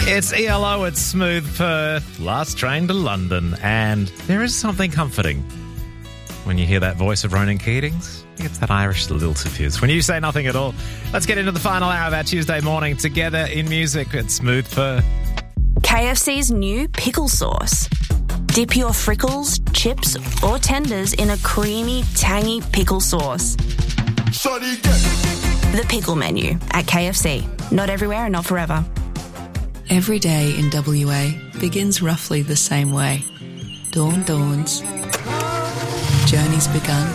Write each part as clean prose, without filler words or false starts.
It's ELO at Smooth Perth, last train to London, and there is something comforting when you hear that voice of Ronan Keatings. It's that Irish lilt of his. When you say nothing at all. Let's get into the final hour of our Tuesday morning together in music at Smooth Perth. KFC's new pickle sauce. Dip your frickles, chips or tenders in a creamy, tangy pickle sauce. The pickle menu at KFC. Not everywhere and not forever. Every day in WA begins roughly the same way. Dawn dawns. Journey's begun.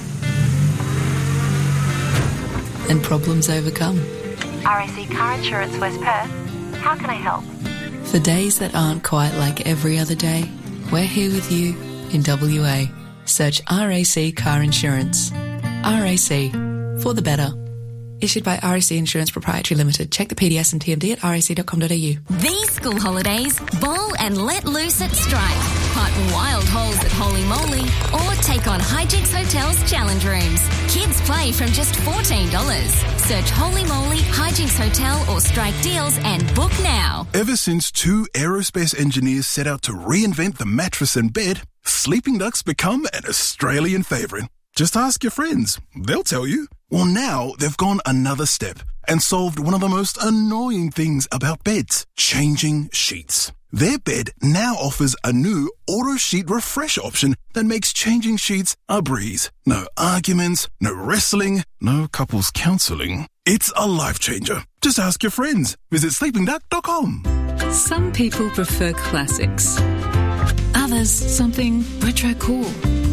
And problems overcome. RAC Car Insurance West Perth. How can I help? For days that aren't quite like every other day, we're here with you in WA. Search RAC Car Insurance. RAC. For the better. Issued by RAC Insurance Proprietary Limited. Check the PDS and TMD at rac.com.au. These school holidays, bowl and let loose at Strike. Hunt wild holes at Holy Moly or take on Hijinks Hotel's challenge rooms. Kids play from just $14. Search Holy Moly, Hijinks Hotel or Strike Deals and book now. Ever since two aerospace engineers set out to reinvent the mattress and bed, Sleeping Duck's become an Australian favourite. Just ask your friends. They'll tell you. Well, now they've gone another step and solved one of the most annoying things about beds, changing sheets. Their bed now offers a new auto sheet refresh option that makes changing sheets a breeze. No arguments, no wrestling, no couples counselling. It's a life changer. Just ask your friends. Visit sleepingduck.com. Some people prefer classics. Others, something retro cool.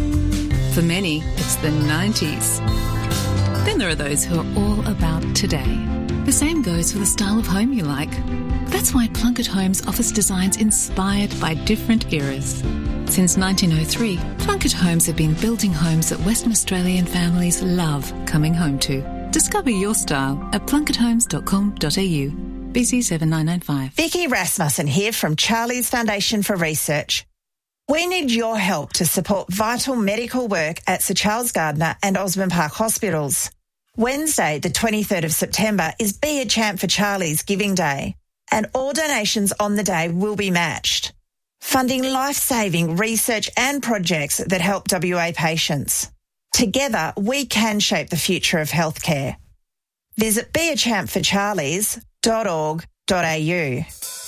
For many, it's the 90s. Then there are those who are all about today. The same goes for the style of home you like. That's why Plunkett Homes offers designs inspired by different eras. Since 1903, Plunkett Homes have been building homes that Western Australian families love coming home to. Discover your style at plunketthomes.com.au. BC 7995. Vicky Rasmussen here from Charlie's Foundation for Research. We need your help to support vital medical work at Sir Charles Gardner and Osborne Park Hospitals. Wednesday, the 23rd of September, is Be a Champ for Charlie's Giving Day, and all donations on the day will be matched, funding life-saving research and projects that help WA patients. Together, we can shape the future of healthcare. Visit beachampforcharlies.org.au.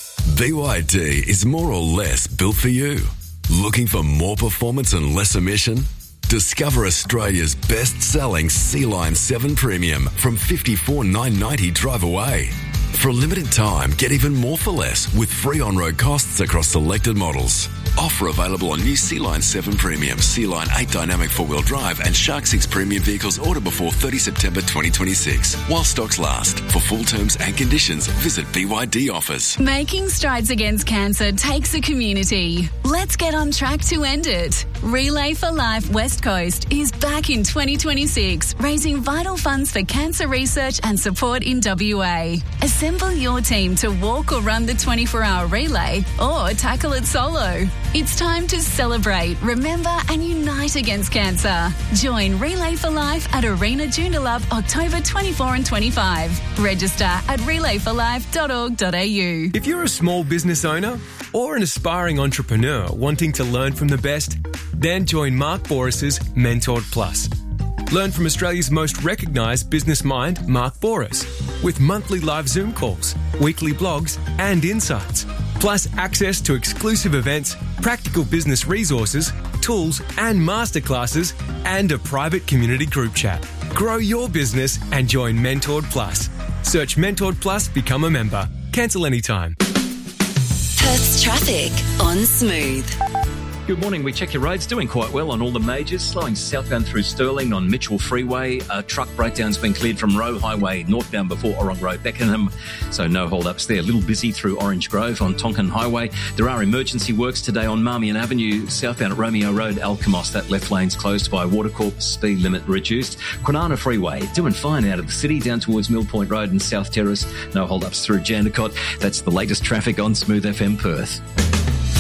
BYD is more or less built for you. Looking for more performance and less emission? Discover Australia's best-selling Sea-Line 7 Premium from $54,990 drive away. For a limited time, get even more for less with free on-road costs across selected models. Offer available on new Sea-Line 7 Premium, Sea-Line 8 Dynamic 4-wheel drive and Shark 6 Premium vehicles order before 30 September 2026. While stocks last. For full terms and conditions, visit BYD Offers. Making strides against cancer takes a community. Let's get on track to end it. Relay for Life West Coast is back in 2026, raising vital funds for cancer research and support in WA. Assemble your team to walk or run the 24-hour relay or tackle it solo. It's time to celebrate, remember and unite against cancer. Join Relay for Life at Arena Joondalup October 24 and 25. Register at relayforlife.org.au. If you're a small business owner or an aspiring entrepreneur wanting to learn from the best, then join Mark Boris's Mentored Plus. Learn from Australia's most recognised business mind, Mark Boris, with monthly live Zoom calls, weekly blogs and insights, plus access to exclusive events, practical business resources, tools and masterclasses, and a private community group chat. Grow your business and join Mentored Plus. Search Mentored Plus, become a member. Cancel anytime. Perth's traffic on Smooth. Good morning. We check your roads. Doing quite well on all the majors. Slowing southbound through Stirling on Mitchell Freeway. A truck breakdown's been cleared from Roe Highway northbound before Orong Road, Beckenham. So no hold-ups there. A little busy through Orange Grove on Tonkin Highway. There are emergency works today on Marmion Avenue, southbound at Romeo Road, Alkimos. That left lane's closed by Watercorp. Speed limit reduced. Kwinana Freeway doing fine out of the city down towards Mill Point Road and South Terrace. No hold-ups through Jandakot. That's the latest traffic on Smooth FM Perth.